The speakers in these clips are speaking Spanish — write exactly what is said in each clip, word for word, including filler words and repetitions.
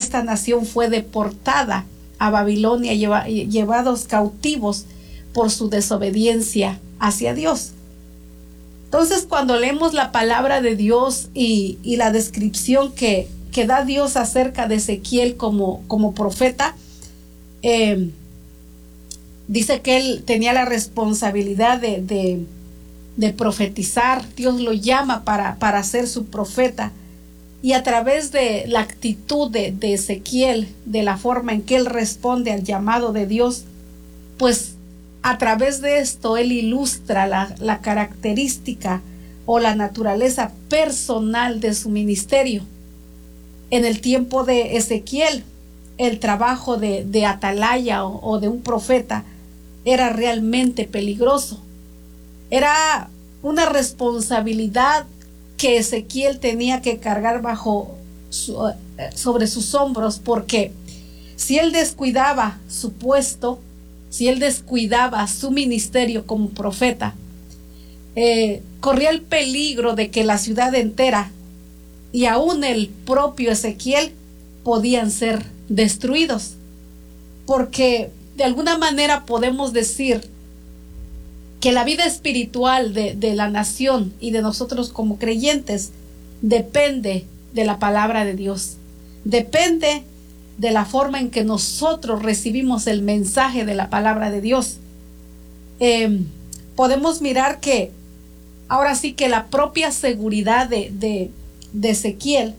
esta nación fue deportada a Babilonia, lleva, llevados cautivos por su desobediencia hacia Dios. Entonces, cuando leemos la palabra de Dios y, y la descripción que, que da Dios acerca de Ezequiel como, como profeta, eh, dice que él tenía la responsabilidad de, de, de profetizar. Dios lo llama para, para ser su profeta. Y a través de la actitud de, de Ezequiel, de la forma en que él responde al llamado de Dios, pues a través de esto él ilustra la, la característica o la naturaleza personal de su ministerio. En el tiempo de Ezequiel, el trabajo de, de atalaya o, o de un profeta era realmente peligroso. Era una responsabilidad que Ezequiel tenía que cargar bajo su, sobre sus hombros, porque si él descuidaba su puesto, si él descuidaba su ministerio como profeta, eh, corría el peligro de que la ciudad entera y aún el propio Ezequiel podían ser destruidos, porque de alguna manera podemos decir que la vida espiritual de, de la nación y de nosotros como creyentes depende de la palabra de Dios, depende de la forma en que nosotros recibimos el mensaje de la palabra de Dios. Eh, podemos mirar que ahora sí que la propia seguridad de, de, de Ezequiel,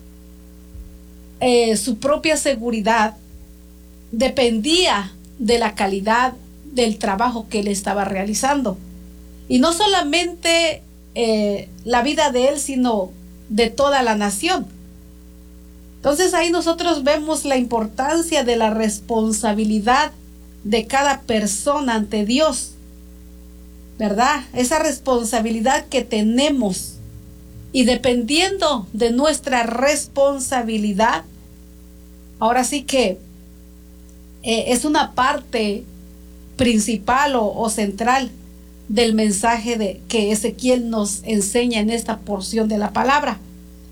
eh, su propia seguridad dependía de la calidad del trabajo que él estaba realizando. Y no solamente eh, la vida de él, sino de toda la nación. Entonces ahí nosotros vemos la importancia de la responsabilidad de cada persona ante Dios, ¿verdad? Esa responsabilidad que tenemos. Y dependiendo de nuestra responsabilidad, ahora sí que eh, es una parte principal o, o central del mensaje de que Ezequiel nos enseña en esta porción de la palabra.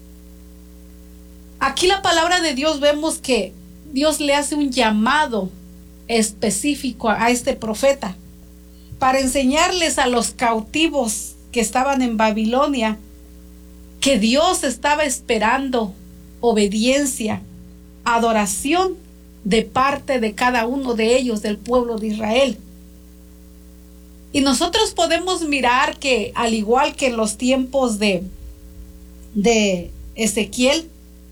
Aquí la palabra de Dios vemos que Dios le hace un llamado específico a, a este profeta para enseñarles a los cautivos que estaban en Babilonia que Dios estaba esperando obediencia, adoración de parte de cada uno de ellos, del pueblo de Israel. Y nosotros podemos mirar que al igual que en los tiempos de, de Ezequiel,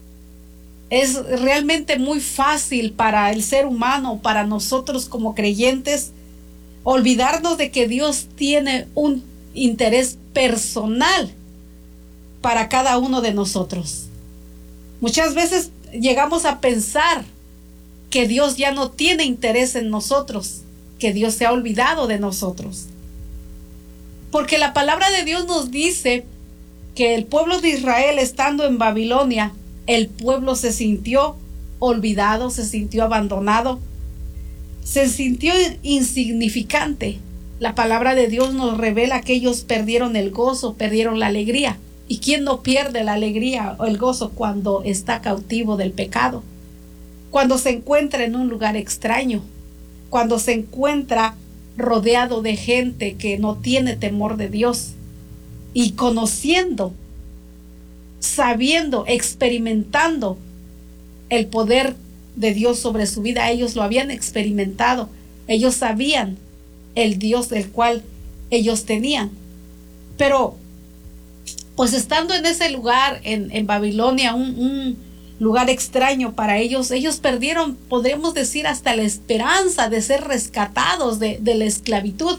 es realmente muy fácil para el ser humano, para nosotros como creyentes, olvidarnos de que Dios tiene un interés personal para cada uno de nosotros. Muchas veces llegamos a pensar que Dios ya no tiene interés en nosotros, que Dios se ha olvidado de nosotros. Porque la palabra de Dios nos dice que el pueblo de Israel, estando en Babilonia, el pueblo se sintió olvidado, se sintió abandonado, se sintió insignificante. La palabra de Dios nos revela que ellos perdieron el gozo, perdieron la alegría. ¿Y quién no pierde la alegría o el gozo cuando está cautivo del pecado? Cuando se encuentra en un lugar extraño, cuando se encuentra rodeado de gente que no tiene temor de Dios y conociendo, sabiendo, experimentando el poder de Dios sobre su vida. Ellos lo habían experimentado, ellos sabían el Dios del cual ellos tenían. Pero pues estando en ese lugar en, en Babilonia, un, un lugar extraño para ellos, ellos perdieron, podríamos decir, hasta la esperanza de ser rescatados de, de la esclavitud.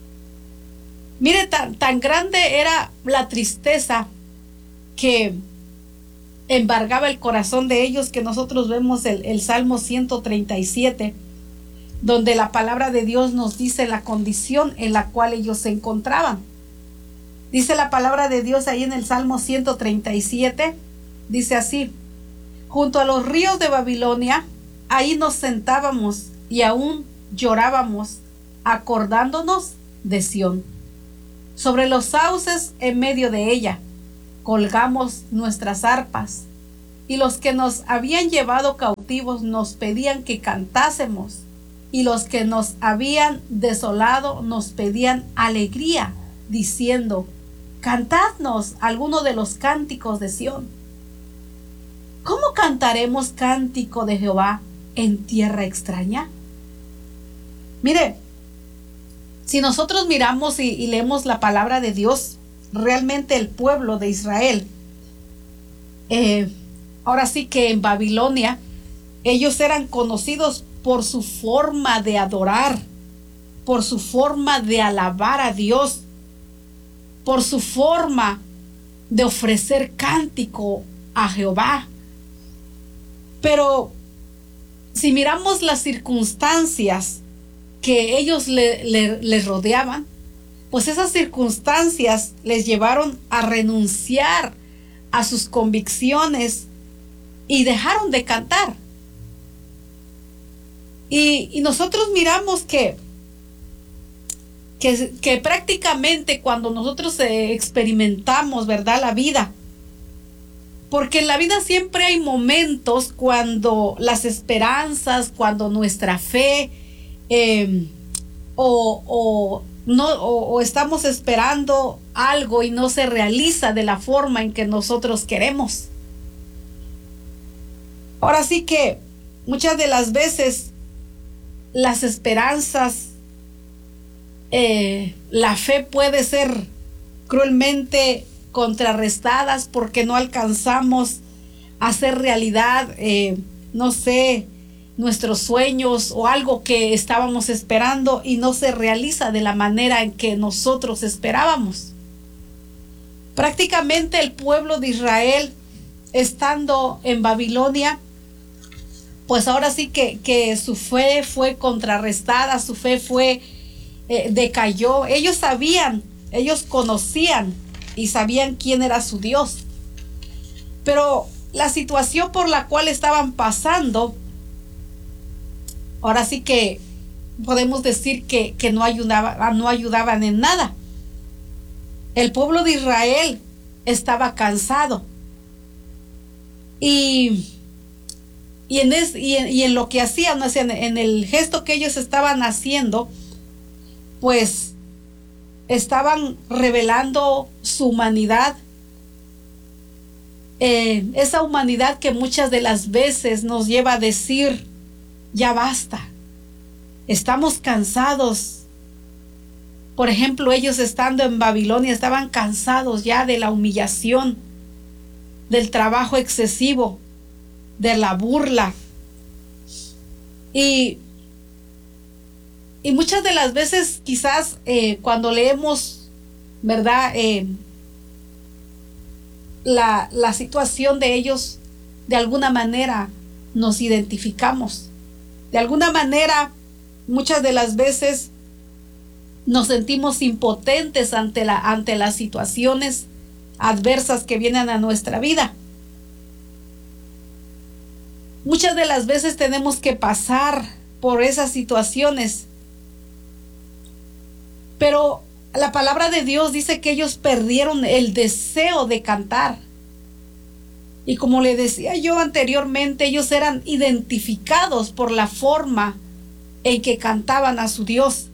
Mire, tan, tan grande era la tristeza que embargaba el corazón de ellos, que nosotros vemos el, el Salmo ciento treinta y siete, donde la palabra de Dios nos dice la condición en la cual ellos se encontraban. Dice la palabra de Dios ahí en el Salmo ciento treinta y siete, dice así: junto a los ríos de Babilonia, ahí nos sentábamos y aún llorábamos, acordándonos de Sión. Sobre los sauces en medio de ella, colgamos nuestras arpas, y los que nos habían llevado cautivos cautivos nos pedían que cantásemos, y los que nos habían desolado nos pedían alegría, diciendo: cantadnos alguno de los cánticos de Sión. ¿Cómo cantaremos cántico de Jehová en tierra extraña? Mire, si nosotros miramos y, y leemos la palabra de Dios, realmente el pueblo de Israel, eh, ahora sí que en Babilonia, ellos eran conocidos por su forma de adorar, por su forma de alabar a Dios, por su forma de ofrecer cántico a Jehová. Pero si miramos las circunstancias que ellos le, le, les rodeaban, pues esas circunstancias les llevaron a renunciar a sus convicciones y dejaron de cantar. Y, y nosotros miramos que, que, que prácticamente cuando nosotros eh, experimentamos, ¿verdad?, la vida, porque en la vida siempre hay momentos cuando las esperanzas, cuando nuestra fe eh, o, o, no, o, o estamos esperando algo y no se realiza de la forma en que nosotros queremos. Ahora sí que muchas de las veces las esperanzas, eh, la fe puede ser cruelmente contrarrestadas porque no alcanzamos a hacer realidad, eh, no sé, nuestros sueños o algo que estábamos esperando y no se realiza de la manera en que nosotros esperábamos. Prácticamente el pueblo de Israel, estando en Babilonia, pues ahora sí que, que su fe fue contrarrestada, su fe fue, eh, decayó. Ellos sabían, ellos conocían y sabían quién era su Dios. Pero la situación por la cual estaban pasando, ahora sí que podemos decir que, que no, ayudaba, no ayudaban en nada. El pueblo de Israel estaba cansado. Y, y, en, es, y, en, y en lo que hacían, o sea, en, en el gesto que ellos estaban haciendo, pues estaban revelando su humanidad, eh, esa humanidad que muchas de las veces nos lleva a decir: ya basta, estamos cansados. Por ejemplo, ellos estando en Babilonia estaban cansados ya de la humillación, del trabajo excesivo, de la burla. Y Y muchas de las veces quizás eh, cuando leemos, ¿verdad?, eh, la, la situación de ellos, de alguna manera nos identificamos. De alguna manera, muchas de las veces nos sentimos impotentes ante, la, ante las situaciones adversas que vienen a nuestra vida. Muchas de las veces tenemos que pasar por esas situaciones. Pero la palabra de Dios dice que ellos perdieron el deseo de cantar. Y como le decía yo anteriormente, ellos eran identificados por la forma en que cantaban a su Dios.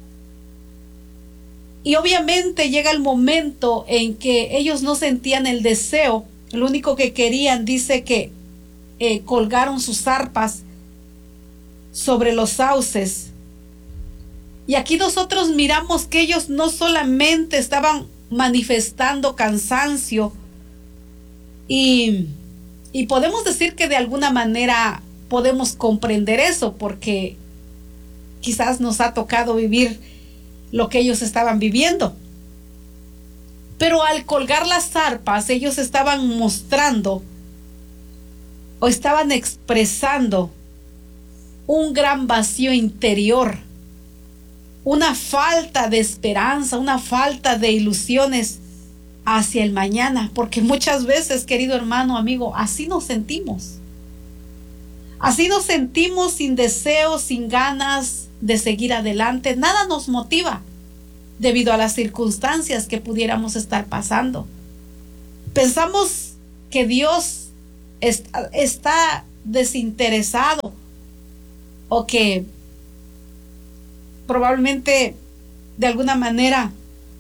Y obviamente llega el momento en que ellos no sentían el deseo. Lo único que querían, dice que eh, colgaron sus arpas sobre los sauces. Y aquí nosotros miramos que ellos no solamente estaban manifestando cansancio, y, y podemos decir que de alguna manera podemos comprender eso, porque quizás nos ha tocado vivir lo que ellos estaban viviendo. Pero al colgar las arpas, ellos estaban mostrando o estaban expresando un gran vacío interior, una falta de esperanza, una falta de ilusiones hacia el mañana, porque muchas veces, querido hermano, amigo, así nos sentimos. Así nos sentimos, sin deseos, sin ganas de seguir adelante. Nada nos motiva debido a las circunstancias que pudiéramos estar pasando. Pensamos que Dios está, está desinteresado o que probablemente de alguna manera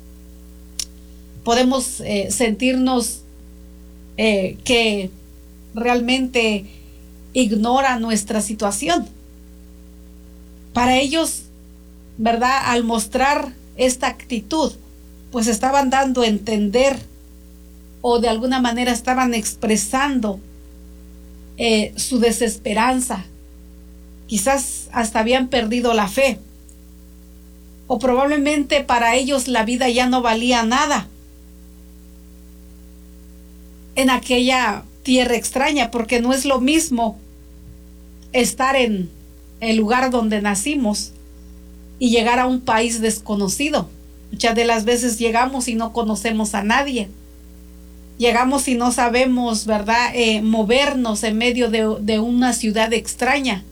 podemos eh, sentirnos eh, que realmente ignora nuestra situación. Para ellos, ¿verdad? Al mostrar esta actitud, pues estaban dando a entender o de alguna manera estaban expresando eh, su desesperanza. Quizás hasta habían perdido la fe. O probablemente para ellos la vida ya no valía nada en aquella tierra extraña, porque no es lo mismo estar en el lugar donde nacimos y llegar a un país desconocido. Muchas de las veces llegamos y no conocemos a nadie. Llegamos y no sabemos, ¿verdad?, eh, movernos en medio de, de una ciudad extraña.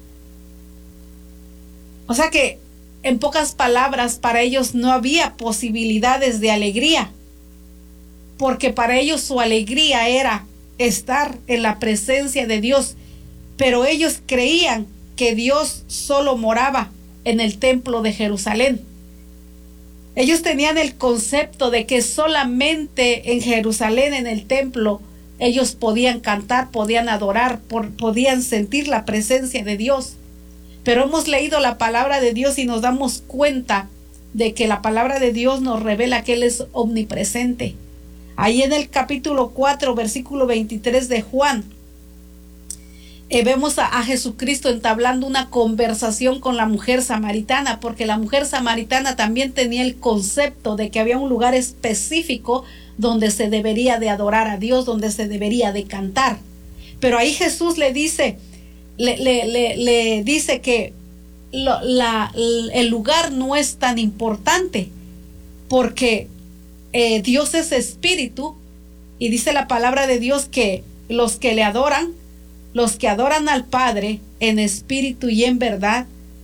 O sea que, en pocas palabras, para ellos no había posibilidades de alegría, porque para ellos su alegría era estar en la presencia de Dios, pero ellos creían que Dios solo moraba en el templo de Jerusalén. Ellos tenían el concepto de que solamente en Jerusalén, en el templo, ellos podían cantar, podían adorar, por, podían sentir la presencia de Dios. Pero hemos leído la palabra de Dios y nos damos cuenta de que la palabra de Dios nos revela que Él es omnipresente. Ahí en el capítulo cuatro, versículo veintitrés de Juan, eh, vemos a, a Jesucristo entablando una conversación con la mujer samaritana, porque la mujer samaritana también tenía el concepto de que había un lugar específico donde se debería de adorar a Dios, donde se debería de cantar. Pero ahí Jesús le dice, le, le, le, le dice que lo, la, el lugar no es tan importante, porque eh, Dios es espíritu, y dice la palabra de Dios que los que le adoran, los que adoran al Padre en espíritu y en verdad,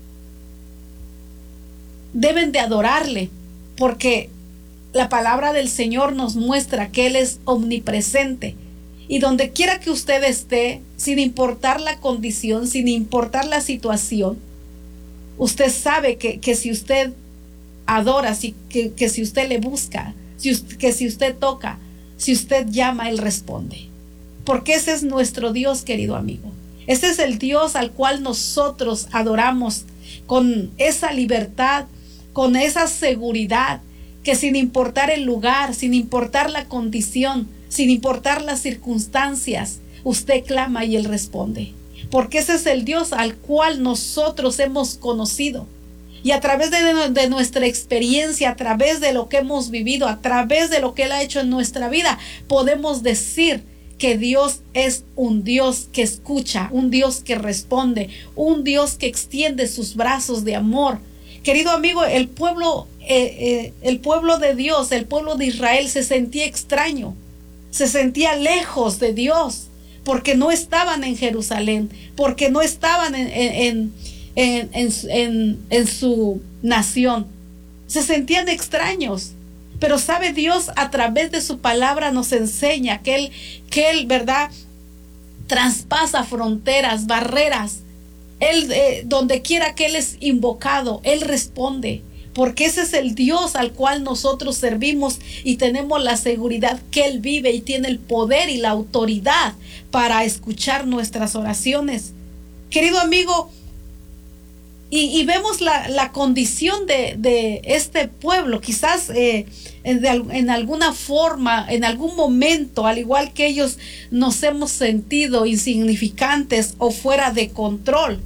deben de adorarle, porque la palabra del Señor nos muestra que Él es omnipresente. Y donde quiera que usted esté, sin importar la condición, sin importar la situación, usted sabe que, que si usted adora, si, que, que si usted le busca, si usted, que si usted toca, si usted llama, Él responde. Porque ese es nuestro Dios, querido amigo. Ese es el Dios al cual nosotros adoramos con esa libertad, con esa seguridad, que sin importar el lugar, sin importar la condición, sin importar las circunstancias, usted clama y Él responde. Porque ese es el Dios al cual nosotros hemos conocido. Y a través de, de nuestra experiencia, a través de lo que hemos vivido, a través de lo que Él ha hecho en nuestra vida, podemos decir que Dios es un Dios que escucha, un Dios que responde, un Dios que extiende sus brazos de amor. Querido amigo, el pueblo, eh, eh, el pueblo de Dios, el pueblo de Israel se sentía extraño, se sentía lejos de Dios, porque no estaban en Jerusalén, porque no estaban en, en, en, en, en, en su nación. Se sentían extraños. Pero sabe, Dios a través de su palabra nos enseña que Él, que Él, ¿verdad?, traspasa fronteras, barreras. Él, eh, donde quiera que Él es invocado, Él responde. Porque ese es el Dios al cual nosotros servimos y tenemos la seguridad que Él vive y tiene el poder y la autoridad para escuchar nuestras oraciones. Querido amigo, Y, y vemos la, la condición de, de este pueblo, quizás eh, en, de, en alguna forma, en algún momento, al igual que ellos, nos hemos sentido insignificantes o fuera de control.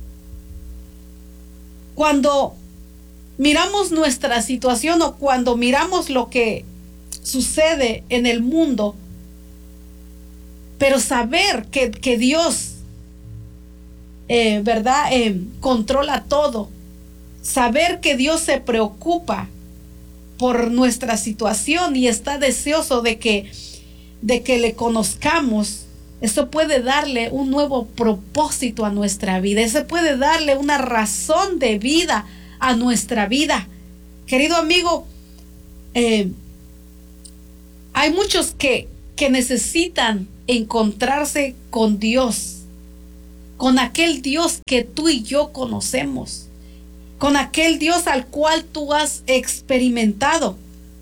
Cuando miramos nuestra situación o cuando miramos lo que sucede en el mundo, pero saber que, que Dios Eh, ¿verdad? Eh, controla todo. Saber que Dios se preocupa por nuestra situación y está deseoso de que, de que le conozcamos. Eso puede darle un nuevo propósito a nuestra vida. Eso puede darle una razón de vida a nuestra vida. Querido amigo, eh, hay muchos que, que necesitan encontrarse con Dios. con aquel Dios que tú y yo conocemos, con aquel Dios al cual tú has experimentado.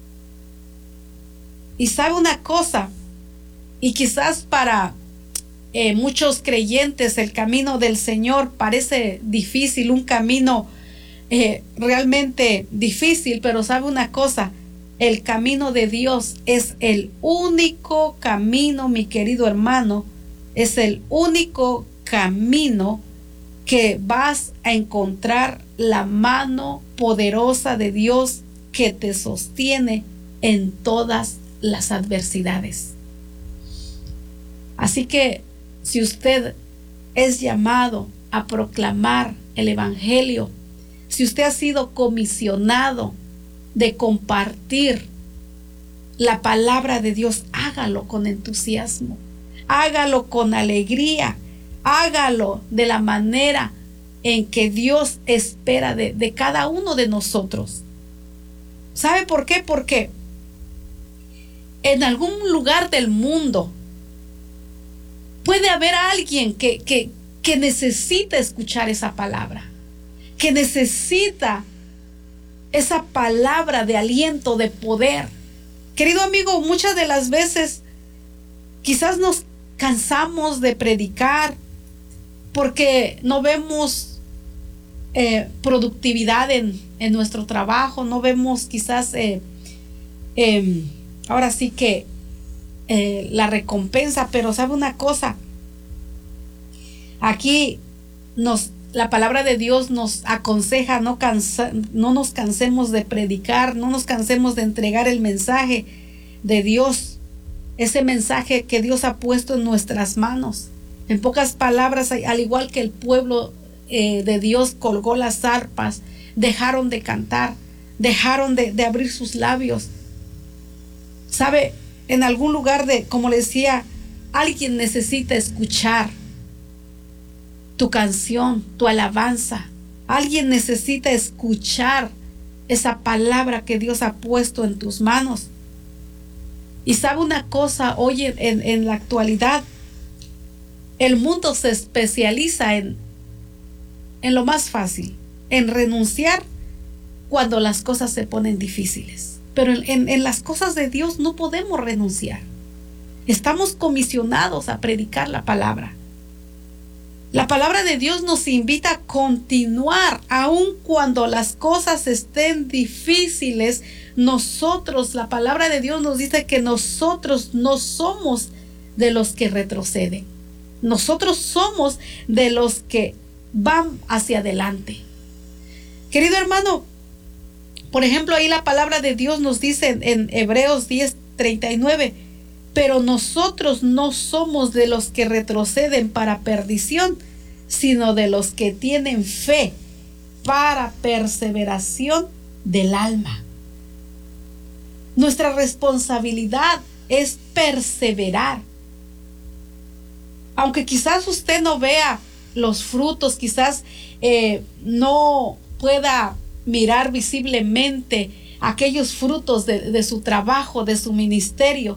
Y sabe una cosa, y quizás para eh, muchos creyentes el camino del Señor parece difícil, un camino eh, realmente difícil, pero sabe una cosa, el camino de Dios es el único camino, mi querido hermano, es el único camino que vas a encontrar la mano poderosa de Dios que te sostiene en todas las adversidades. Así que si usted es llamado a proclamar el evangelio, si usted ha sido comisionado de compartir la palabra de Dios, hágalo con entusiasmo, hágalo con alegría, hágalo de la manera en que Dios espera de, de cada uno de nosotros. ¿Sabe por qué? Porque en algún lugar del mundo puede haber alguien que, que, que necesita escuchar esa palabra, que necesita esa palabra de aliento, de poder. Querido amigo, muchas de las veces quizás nos cansamos de predicar porque no vemos eh, productividad en, en nuestro trabajo, no vemos quizás eh, eh, ahora sí que eh, la recompensa. Pero sabe una cosa, aquí nos la palabra de Dios nos aconseja no, cansa, no nos cansemos de predicar, no nos cansemos de entregar el mensaje de Dios, ese mensaje que Dios ha puesto en nuestras manos. En pocas palabras, al igual que el pueblo eh, de Dios colgó las arpas, dejaron de cantar, dejaron de, de abrir sus labios. ¿Sabe? En algún lugar de, como le decía, alguien necesita escuchar tu canción, tu alabanza. Alguien necesita escuchar esa palabra que Dios ha puesto en tus manos. Y sabe una cosa, hoy en, en, en la actualidad, el mundo se especializa en, en lo más fácil, en renunciar cuando las cosas se ponen difíciles. Pero en, en, en las cosas de Dios no podemos renunciar. Estamos comisionados a predicar la palabra. La palabra de Dios nos invita a continuar, aun cuando las cosas estén difíciles. Nosotros, la palabra de Dios nos dice que nosotros no somos de los que retroceden. Nosotros somos de los que van hacia adelante. Querido hermano, por ejemplo, ahí la palabra de Dios nos dice en, en Hebreos diez treinta y nueve, pero nosotros no somos de los que retroceden para perdición, sino de los que tienen fe para perseveración del alma. Nuestra responsabilidad es perseverar. Aunque quizás usted no vea los frutos, quizás eh, no pueda mirar visiblemente aquellos frutos de, de su trabajo, de su ministerio,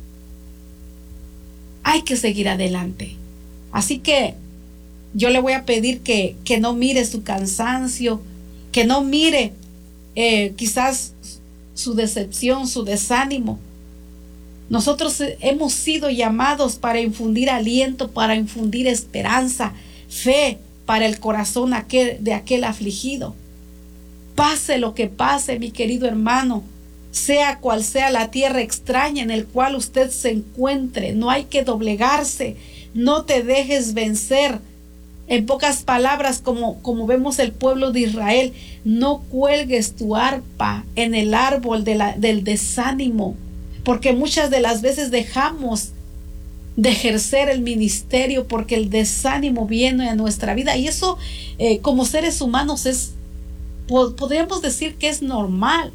hay que seguir adelante. Así que yo le voy a pedir que, que no mire su cansancio, que no mire eh, quizás su decepción, su desánimo. Nosotros hemos sido llamados para infundir aliento, para infundir esperanza, fe para el corazón aquel, de aquel afligido. Pase lo que pase, mi querido hermano, sea cual sea la tierra extraña en el cual usted se encuentre, no hay que doblegarse, no te dejes vencer. En pocas palabras, como, como vemos el pueblo de Israel, no cuelgues tu arpa en el árbol de la, del desánimo, porque muchas de las veces dejamos de ejercer el ministerio porque el desánimo viene a nuestra vida, y eso eh, como seres humanos es, podríamos decir que es normal.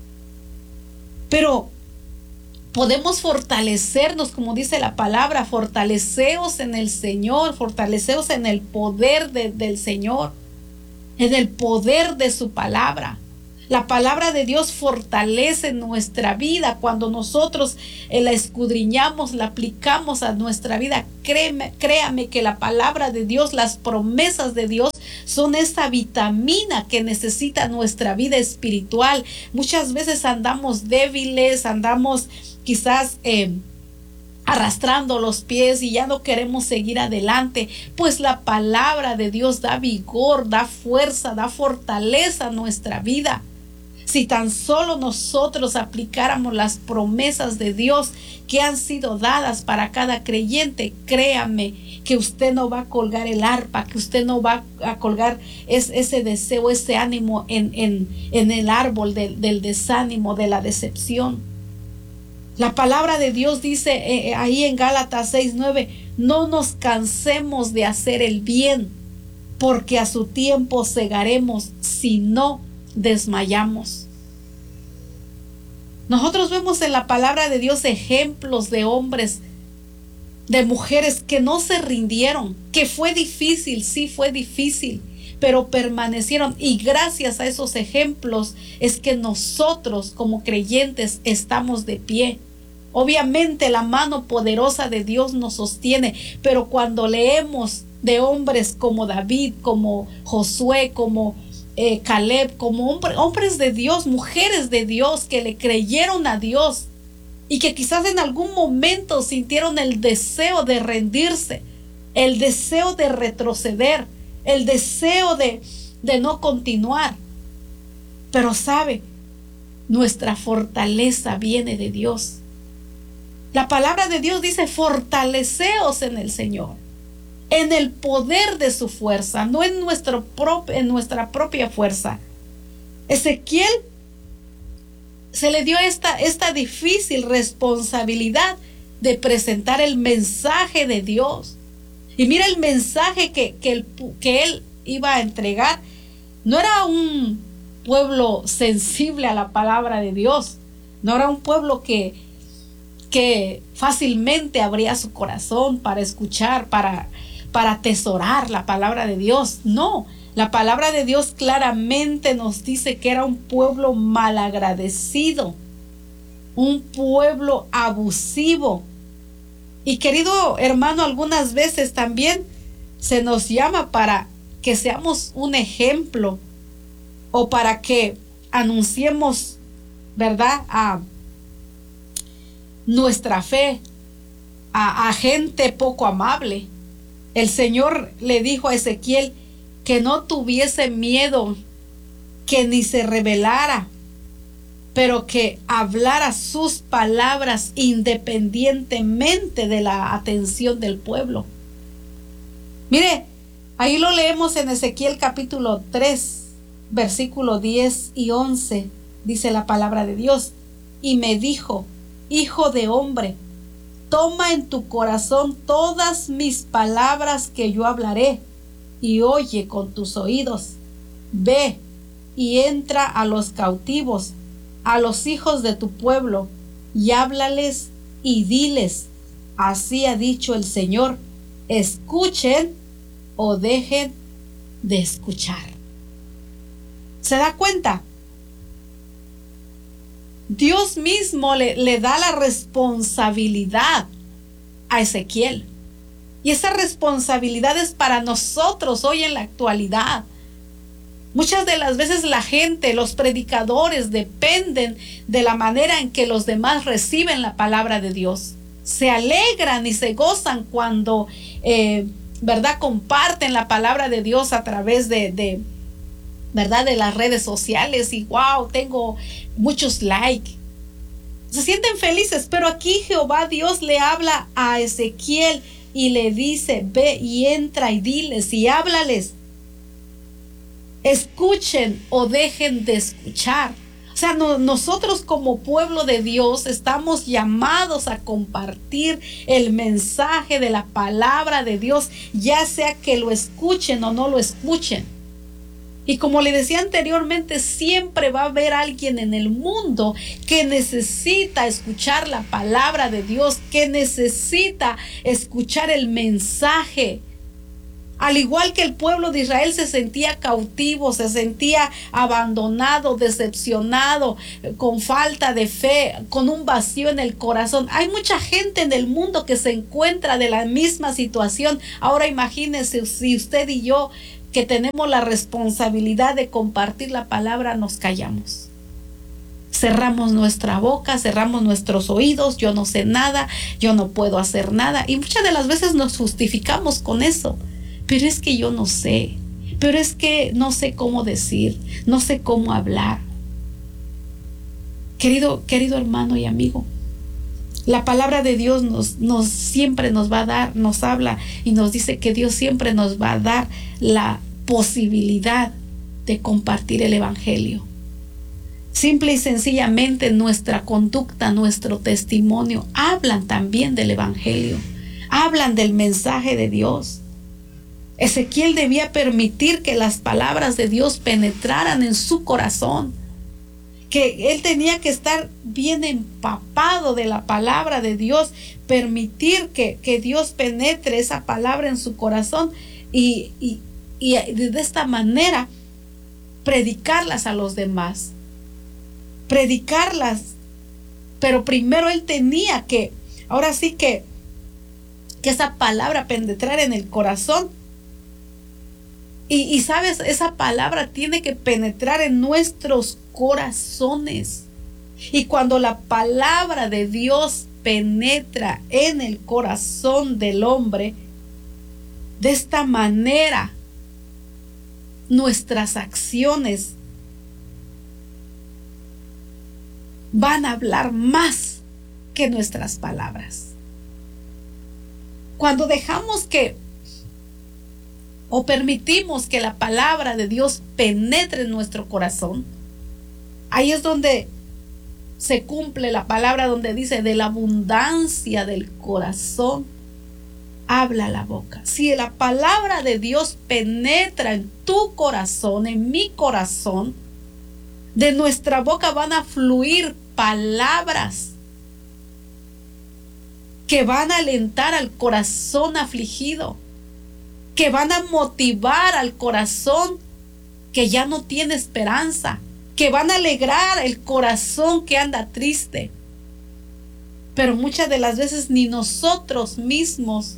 Pero podemos fortalecernos, como dice la palabra, fortaleceos en el Señor, fortaleceos en el poder de, del Señor, en el poder de su palabra. La palabra de Dios fortalece nuestra vida cuando nosotros eh, la escudriñamos, la aplicamos a nuestra vida. Créeme, créame que la palabra de Dios, las promesas de Dios son esa vitamina que necesita nuestra vida espiritual. Muchas veces andamos débiles, andamos quizás eh, arrastrando los pies y ya no queremos seguir adelante, pues la palabra de Dios da vigor, da fuerza, da fortaleza a nuestra vida. Si tan solo nosotros aplicáramos las promesas de Dios que han sido dadas para cada creyente, créame que usted no va a colgar el arpa, que usted no va a colgar es, ese deseo, ese ánimo en, en, en el árbol del, del desánimo, de la decepción. La palabra de Dios dice eh, ahí en Gálatas seis nueve, no nos cansemos de hacer el bien, porque a su tiempo segaremos si no desmayamos. Nosotros vemos en la palabra de Dios ejemplos de hombres, de mujeres que no se rindieron, que fue difícil, sí fue difícil, pero permanecieron, y gracias a esos ejemplos es que nosotros como creyentes estamos de pie. Obviamente la mano poderosa de Dios nos sostiene, pero cuando leemos de hombres como David, como Josué, como eh, Caleb, como hombre, hombres de Dios, mujeres de Dios que le creyeron a Dios y que quizás en algún momento sintieron el deseo de rendirse, el deseo de retroceder, el deseo de, de no continuar. Pero sabe, nuestra fortaleza viene de Dios. La palabra de Dios dice, fortaleceos en el Señor, en el poder de su fuerza, no en, nuestro prop- en nuestra propia fuerza. Ezequiel se le dio esta, esta difícil responsabilidad de presentar el mensaje de Dios. Y mira el mensaje que, que, el, que él iba a entregar. No era un pueblo sensible a la palabra de Dios. No era un pueblo que, que fácilmente abría su corazón para escuchar, para, para atesorar la palabra de Dios. No, la palabra de Dios claramente nos dice que era un pueblo malagradecido, un pueblo abusivo. Y querido hermano, algunas veces también se nos llama para que seamos un ejemplo o para que anunciemos, ¿verdad?, a nuestra fe a, a gente poco amable. El Señor le dijo a Ezequiel que no tuviese miedo, que ni se rebelara, pero que hablara sus palabras independientemente de la atención del pueblo. Mire, ahí lo leemos en Ezequiel capítulo tres, versículo diez y once. Dice la palabra de Dios: y me dijo, hijo de hombre, toma en tu corazón todas mis palabras que yo hablaré, y oye con tus oídos. Ve y entra a los cautivos, a los hijos de tu pueblo, y háblales y diles, así ha dicho el Señor, escuchen o dejen de escuchar. ¿Se da cuenta? Dios mismo le, le da la responsabilidad a Ezequiel. Y esa responsabilidad es para nosotros hoy en la actualidad. Muchas de las veces la gente, los predicadores, dependen de la manera en que los demás reciben la palabra de Dios. Se alegran y se gozan cuando, eh, ¿verdad?, comparten la palabra de Dios a través de, de, ¿verdad?, de las redes sociales. Y wow, tengo muchos likes. Se sienten felices, pero aquí Jehová Dios le habla a Ezequiel y le dice, ve y entra y diles y háblales. Escuchen o dejen de escuchar. O sea, no, nosotros como pueblo de Dios estamos llamados a compartir el mensaje de la palabra de Dios, ya sea que lo escuchen o no lo escuchen. Y como le decía anteriormente, siempre va a haber alguien en el mundo que necesita escuchar la palabra de Dios, que necesita escuchar el mensaje. Al igual que el pueblo de Israel se sentía cautivo, se sentía abandonado, decepcionado, con falta de fe, con un vacío en el corazón. Hay mucha gente en el mundo que se encuentra de la misma situación. Ahora imagínense si usted y yo, que tenemos la responsabilidad de compartir la palabra, nos callamos. Cerramos nuestra boca, cerramos nuestros oídos. Yo no sé nada, yo no puedo hacer nada. Y muchas de las veces nos justificamos con eso. Pero es que yo no sé, pero es que no sé cómo decir, no sé cómo hablar. Querido, querido hermano y amigo, la palabra de Dios nos, nos siempre nos va a dar, nos habla y nos dice que Dios siempre nos va a dar la posibilidad de compartir el evangelio. Simple y sencillamente nuestra conducta, nuestro testimonio hablan también del evangelio, hablan del mensaje de Dios. Ezequiel debía permitir que las palabras de Dios penetraran en su corazón, que él tenía que estar bien empapado de la palabra de Dios, permitir que, que Dios penetre esa palabra en su corazón y, y, y de esta manera predicarlas a los demás, predicarlas, pero primero él tenía que, ahora sí que, que esa palabra penetrara en el corazón. Y, y sabes, esa palabra tiene que penetrar en nuestros corazones. Y cuando la palabra de Dios penetra en el corazón del hombre, de esta manera, nuestras acciones van a hablar más que nuestras palabras. Cuando dejamos que o permitimos que la palabra de Dios penetre en nuestro corazón, ahí es donde se cumple la palabra donde dice: de la abundancia del corazón habla la boca. Si la palabra de Dios penetra en tu corazón, en mi corazón, de nuestra boca van a fluir palabras que van a alentar al corazón afligido, que van a motivar al corazón que ya no tiene esperanza, que van a alegrar el corazón que anda triste. Pero muchas de las veces ni nosotros mismos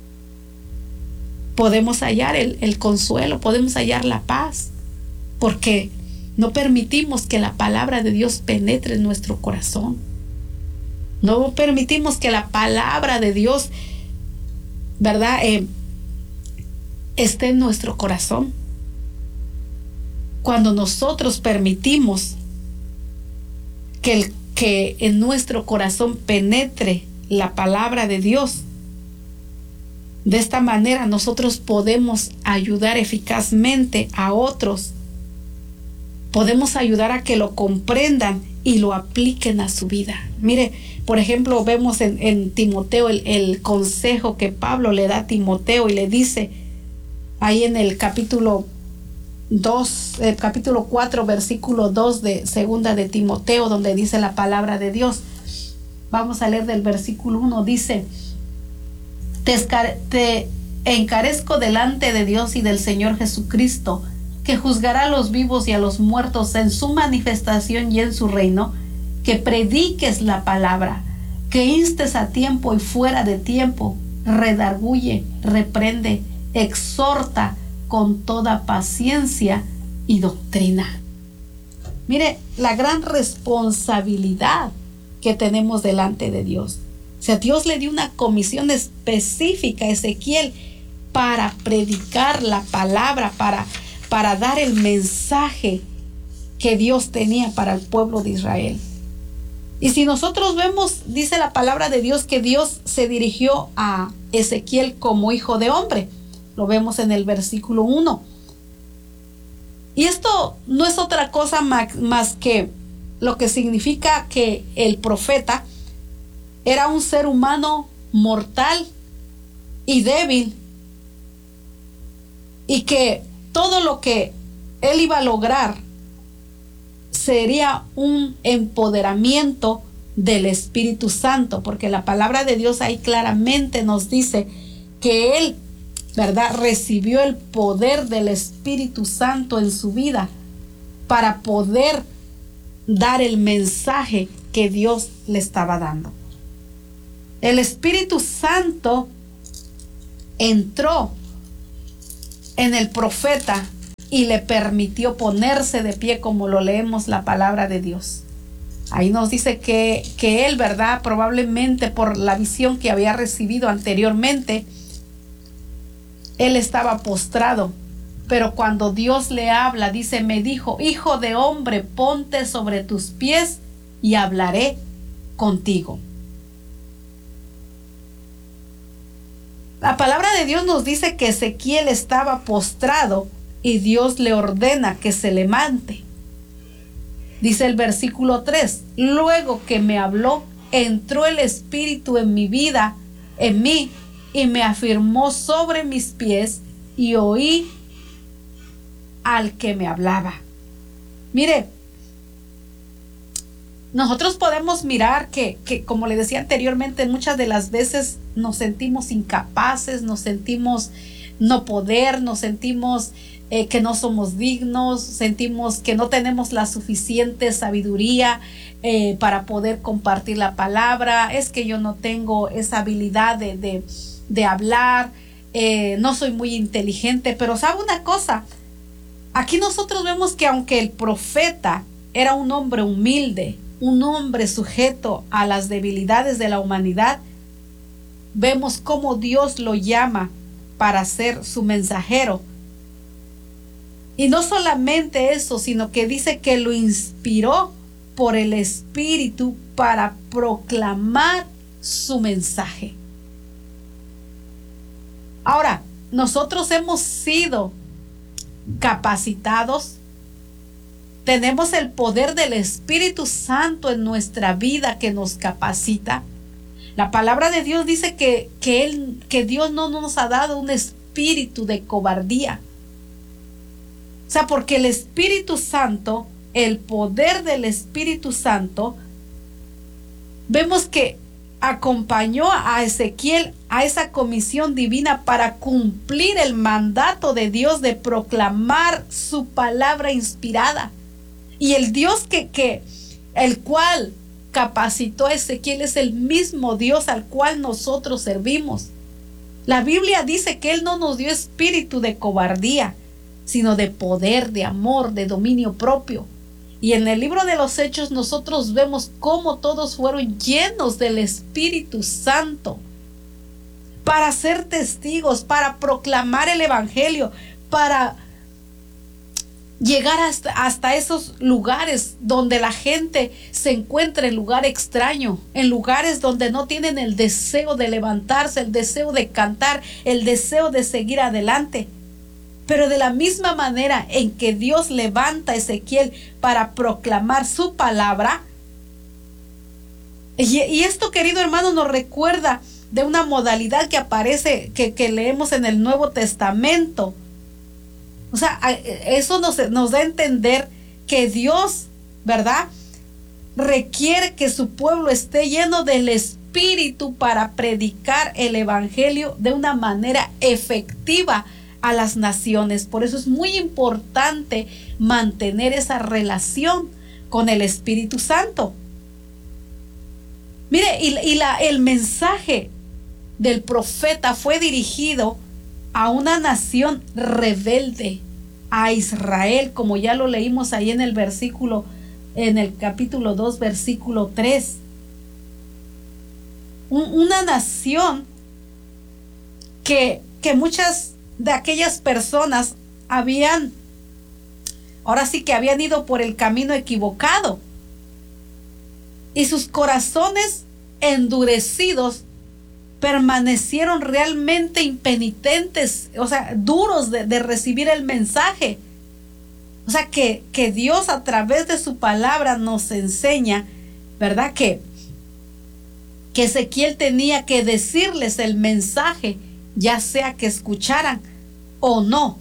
podemos hallar el, el consuelo, podemos hallar la paz, porque no permitimos que la palabra de Dios penetre en nuestro corazón. No permitimos que la palabra de Dios, ¿verdad?, Eh, esté en nuestro corazón. Cuando nosotros permitimos que, el, que en nuestro corazón penetre la palabra de Dios, de esta manera nosotros podemos ayudar eficazmente a otros, podemos ayudar a que lo comprendan y lo apliquen a su vida. Mire, por ejemplo, vemos en, en Timoteo el, el consejo que Pablo le da a Timoteo y le dice ahí en el capítulo dos, el capítulo cuatro, versículo dos de segunda de Timoteo, donde dice la palabra de Dios. Vamos a leer del versículo uno, dice: te, te encarezco delante de Dios y del Señor Jesucristo, que juzgará a los vivos y a los muertos en su manifestación y en su reino, que prediques la palabra, que instes a tiempo y fuera de tiempo, redarguye, reprende, exhorta con toda paciencia y doctrina. Mire la gran responsabilidad que tenemos delante de Dios. O sea, Dios le dio una comisión específica a Ezequiel para predicar la palabra, para, para dar el mensaje que Dios tenía para el pueblo de Israel. Y si nosotros vemos, dice la palabra de Dios que Dios se dirigió a Ezequiel como hijo de hombre. Lo vemos en el versículo uno. Y esto no es otra cosa más, más que lo que significa que el profeta era un ser humano mortal y débil, y que todo lo que él iba a lograr sería un empoderamiento del Espíritu Santo, porque la palabra de Dios ahí claramente nos dice que él ¿verdad?, recibió el poder del Espíritu Santo en su vida para poder dar el mensaje que Dios le estaba dando. El Espíritu Santo entró en el profeta y le permitió ponerse de pie, como lo leemos la palabra de Dios. Ahí nos dice que, que él, ¿verdad?, probablemente por la visión que había recibido anteriormente, él estaba postrado. Pero cuando Dios le habla, dice, me dijo, hijo de hombre, ponte sobre tus pies y hablaré contigo. La palabra de Dios nos dice que Ezequiel estaba postrado y Dios le ordena que se levante. Dice el versículo tres, luego que me habló, entró el Espíritu en mi vida, en mí, y me afirmó sobre mis pies y oí al que me hablaba. Mire, nosotros podemos mirar que, que, como le decía anteriormente, muchas de las veces nos sentimos incapaces, nos sentimos no poder, nos sentimos eh, que no somos dignos, sentimos que no tenemos la suficiente sabiduría eh, para poder compartir la palabra. Es que yo no tengo esa habilidad de, de, de hablar, eh, no soy muy inteligente. Pero ¿sabe una cosa? Aquí nosotros vemos que aunque el profeta era un hombre humilde, un hombre sujeto a las debilidades de la humanidad, vemos cómo Dios lo llama para ser su mensajero. Y no solamente eso, sino que dice que lo inspiró por el Espíritu para proclamar su mensaje. Ahora, nosotros hemos sido capacitados, tenemos el poder del Espíritu Santo en nuestra vida que nos capacita. La palabra de Dios dice que, que, él, que Dios no nos ha dado un espíritu de cobardía. O sea, porque el Espíritu Santo, el poder del Espíritu Santo, vemos que acompañó a Ezequiel a esa comisión divina para cumplir el mandato de Dios de proclamar su palabra inspirada. Y el Dios que, que el cual capacitó a Ezequiel es el mismo Dios al cual nosotros servimos. La Biblia dice que Él no nos dio espíritu de cobardía, sino de poder, de amor, de dominio propio. Y en el libro de los Hechos nosotros vemos cómo todos fueron llenos del Espíritu Santo para ser testigos, para proclamar el Evangelio, para llegar hasta, hasta esos lugares donde la gente se encuentra en lugar extraño, en lugares donde no tienen el deseo de levantarse, el deseo de cantar, el deseo de seguir adelante. Pero de la misma manera en que Dios levanta a Ezequiel para proclamar su palabra, y, y esto, querido hermano, nos recuerda de una modalidad que aparece, que, que leemos en el Nuevo Testamento. O sea, eso nos, nos da a entender que Dios, ¿verdad?, requiere que su pueblo esté lleno del Espíritu para predicar el Evangelio de una manera efectiva a las naciones. Por eso es muy importante mantener esa relación con el Espíritu Santo. Mire, y, y la, el mensaje del profeta fue dirigido a una nación rebelde, a Israel, como ya lo leímos ahí en el versículo, en el capítulo dos, versículo tres. Un, una nación que, que muchas de aquellas personas habían, ahora sí que habían ido por el camino equivocado, y sus corazones endurecidos permanecieron realmente impenitentes, o sea, duros de, de recibir el mensaje. O sea, que, que Dios a través de su palabra nos enseña, ¿verdad?, que, que Ezequiel tenía que decirles el mensaje, ya sea que escucharan o no.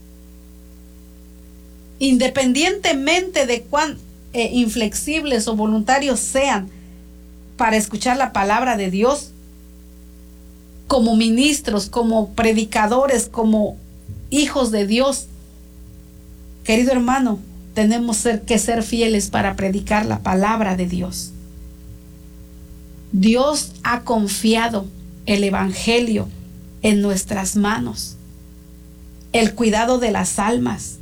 Independientemente de cuán eh, inflexibles o voluntarios sean para escuchar la palabra de Dios, como ministros, como predicadores, como hijos de Dios, querido hermano, tenemos que ser fieles para predicar la palabra de Dios. Dios ha confiado el evangelio en nuestras manos, el cuidado de las almas,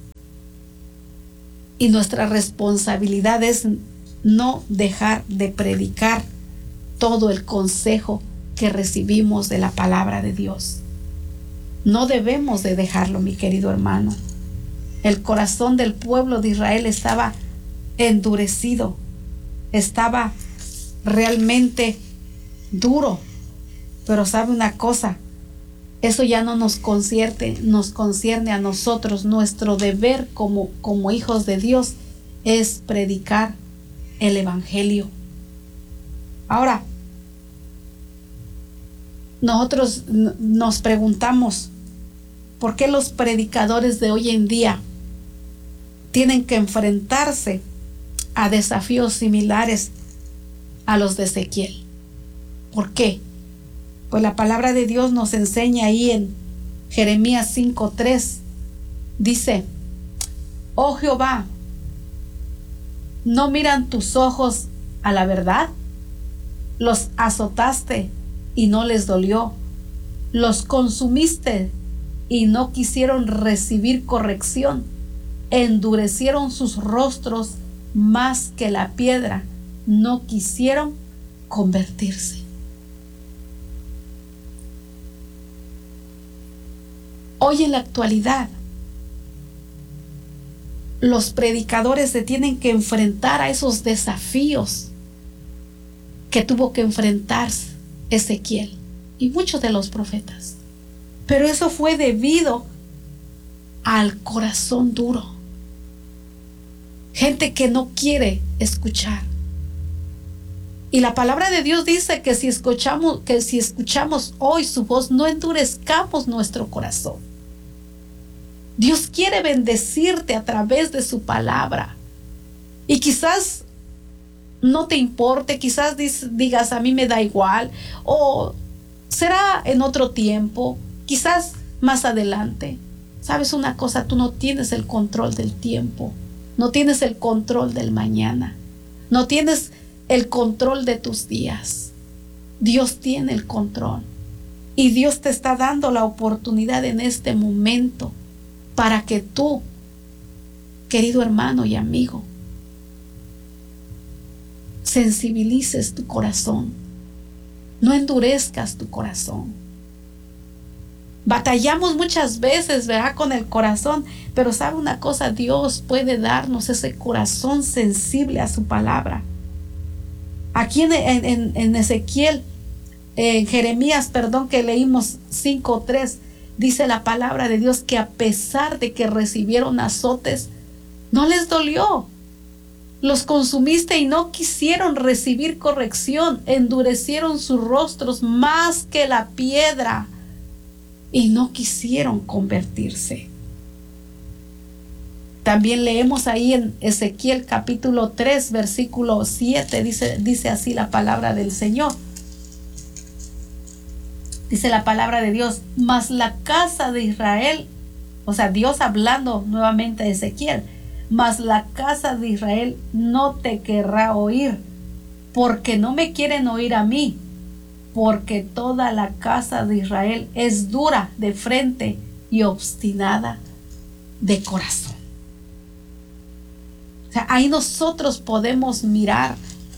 y nuestra responsabilidad es no dejar de predicar todo el consejo que recibimos de la palabra de Dios. No debemos de dejarlo, mi querido hermano. El corazón del pueblo de Israel estaba endurecido, estaba realmente duro. Pero sabe una cosa, eso ya no nos concierne, nos concierne a nosotros. Nuestro deber como, como hijos de Dios es predicar el evangelio. Ahora, nosotros nos preguntamos, ¿por qué los predicadores de hoy en día tienen que enfrentarse a desafíos similares a los de Ezequiel? ¿Por qué? Pues la palabra de Dios nos enseña ahí en Jeremías cinco tres. Dice: oh Jehová, ¿no miran tus ojos a la verdad? Los azotaste y no les dolió. Los consumiste y no quisieron recibir corrección. Endurecieron sus rostros más que la piedra. No quisieron convertirse. Hoy en la actualidad, los predicadores se tienen que enfrentar a esos desafíos que tuvo que enfrentar Ezequiel y muchos de los profetas. Pero eso fue debido al corazón duro. Gente que no quiere escuchar. Y la palabra de Dios dice que si escuchamos, que si escuchamos hoy su voz, no endurezcamos nuestro corazón. Dios quiere bendecirte a través de su palabra. Y quizás no te importe, quizás digas, a mí me da igual, o será en otro tiempo, quizás más adelante. ¿Sabes una cosa? Tú no tienes el control del tiempo, no tienes el control del mañana, no tienes el control de tus días. Dios tiene el control, y Dios te está dando la oportunidad en este momento para que tú, querido hermano y amigo, sensibilices tu corazón, no endurezcas tu corazón. Batallamos muchas veces, ¿verdad?, con el corazón, pero sabe una cosa, Dios puede darnos ese corazón sensible a su palabra. Aquí en, en, en Ezequiel, en Jeremías, perdón, que leímos cinco tres, dice la palabra de Dios que a pesar de que recibieron azotes, no les dolió. Los consumiste y no quisieron recibir corrección. Endurecieron sus rostros más que la piedra y no quisieron convertirse. También leemos ahí en Ezequiel capítulo tres, versículo siete, dice, dice así la palabra del Señor. Dice la palabra de Dios: mas la casa de Israel, o sea, Dios hablando nuevamente a Ezequiel, mas la casa de Israel no te querrá oír, porque no me quieren oír a mí, porque toda la casa de Israel es dura de frente y obstinada de corazón. O sea, ahí nosotros podemos mirar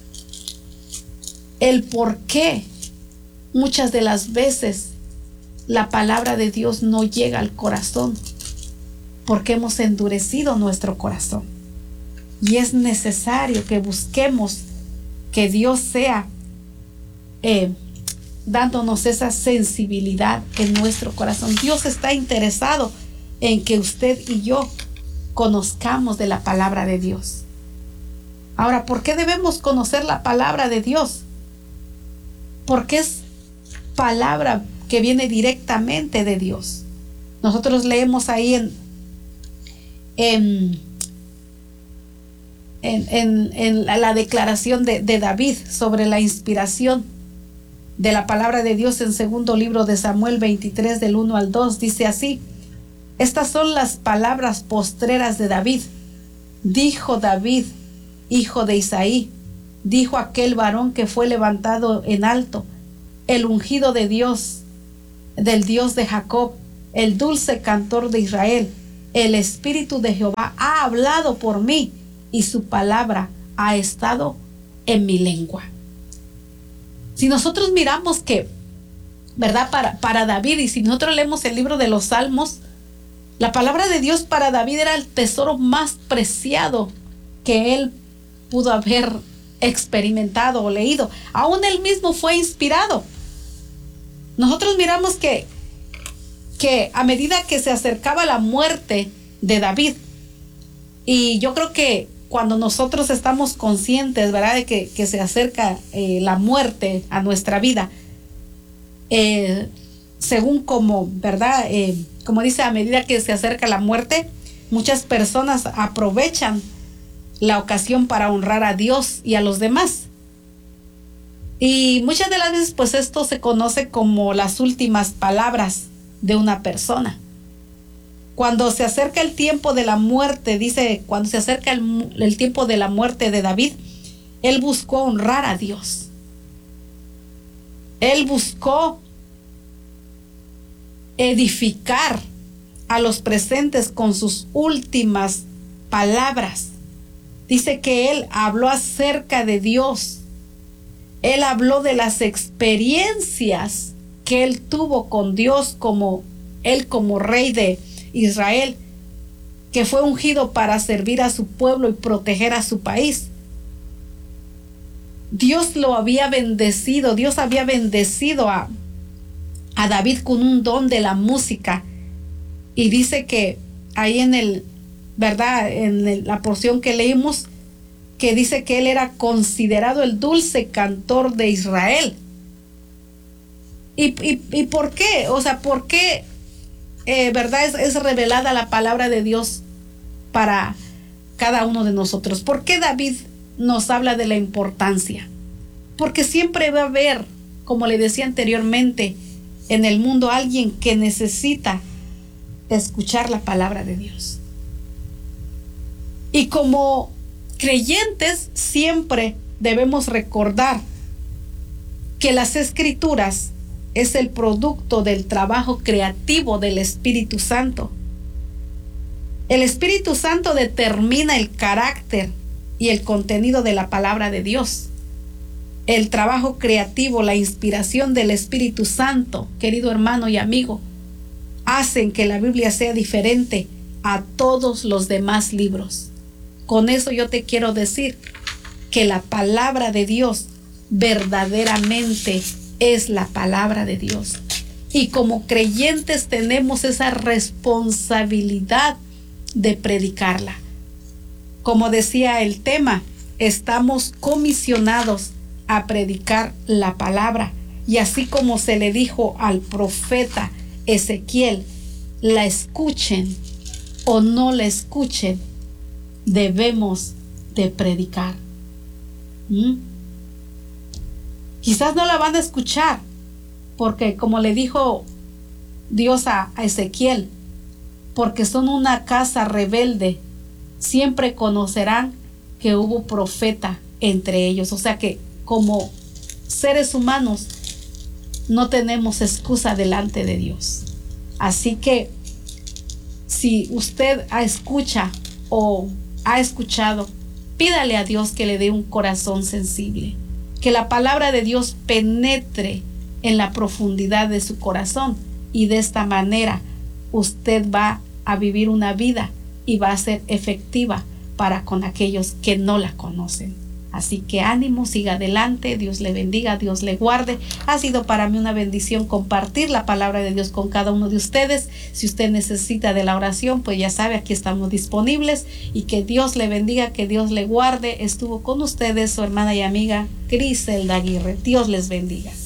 el por qué muchas de las veces la palabra de Dios no llega al corazón, porque hemos endurecido nuestro corazón. Y es necesario que busquemos que Dios sea eh, dándonos esa sensibilidad en nuestro corazón. Dios está interesado en que usted y yo conozcamos de la palabra de Dios. Ahora, ¿por qué debemos conocer la palabra de Dios? Porque es palabra que viene directamente de Dios. Nosotros leemos ahí en en, en, en, en la, la declaración de, de David sobre la inspiración. de la palabra de Dios en segundo libro de Samuel veintitrés del uno al dos. Dice así: estas son las palabras postreras de David. Dijo David, hijo de Isaí, dijo aquel varón que fue levantado en alto, el ungido de Dios, del Dios de Jacob, el dulce cantor de Israel: el Espíritu de Jehová ha hablado por mí, y su palabra ha estado en mi lengua. Si nosotros miramos que, ¿verdad? Para, para David, y si nosotros leemos el libro de los Salmos, la palabra de Dios para David era el tesoro más preciado que él pudo haber experimentado o leído. Aún él mismo fue inspirado. Nosotros miramos que, que a medida que se acercaba la muerte de David, y yo creo que cuando nosotros estamos conscientes, ¿verdad?, de que, que se acerca eh, la muerte a nuestra vida, eh, según como, ¿verdad?, eh, como dice, a medida que se acerca la muerte, muchas personas aprovechan la ocasión para honrar a Dios y a los demás. Y muchas de las veces, pues esto se conoce como las últimas palabras de una persona. Cuando se acerca el tiempo de la muerte, dice, cuando se acerca el, el tiempo de la muerte de David, él buscó honrar a Dios. Él buscó edificar a los presentes con sus últimas palabras. Dice que él habló acerca de Dios. Él habló de las experiencias que él tuvo con Dios, como él como rey de Israel, que fue ungido para servir a su pueblo y proteger a su país. Dios lo había bendecido, Dios había bendecido a a David con un don de la música, y dice que ahí en el, ¿verdad?, en el, la porción que leímos, que dice que él era considerado el dulce cantor de Israel. ¿Y, y, y por qué? O sea, ¿por qué, eh, verdad, es, es revelada la palabra de Dios para cada uno de nosotros? ¿Por qué David nos habla de la importancia? Porque siempre va a haber, como le decía anteriormente, en el mundo alguien que necesita escuchar la palabra de Dios. Y como creyentes siempre debemos recordar que las Escrituras es el producto del trabajo creativo del Espíritu Santo. El Espíritu Santo determina el carácter y el contenido de la palabra de Dios. El trabajo creativo, la inspiración del Espíritu Santo, querido hermano y amigo, hacen que la Biblia sea diferente a todos los demás libros. Con eso yo te quiero decir que la palabra de Dios verdaderamente es la palabra de Dios. Y como creyentes tenemos esa responsabilidad de predicarla. Como decía el tema, estamos comisionados a predicar la palabra, y así como se le dijo al profeta Ezequiel, la escuchen o no la escuchen, debemos de predicar. ¿Mm? Quizás no la van a escuchar, porque como le dijo Dios a, a Ezequiel, porque son una casa rebelde, siempre conocerán que hubo profeta entre ellos. O sea que como seres humanos no tenemos excusa delante de Dios. Así que si usted escucha o ha escuchado, pídale a Dios que le dé un corazón sensible, que la palabra de Dios penetre en la profundidad de su corazón, y de esta manera usted va a vivir una vida y va a ser efectiva para con aquellos que no la conocen. Así que ánimo, siga adelante, Dios le bendiga, Dios le guarde. Ha sido para mí una bendición compartir la palabra de Dios con cada uno de ustedes. Si usted necesita de la oración, pues ya sabe, aquí estamos disponibles, y que Dios le bendiga, que Dios le guarde. Estuvo con ustedes su hermana y amiga Griselda Aguirre. Dios les bendiga.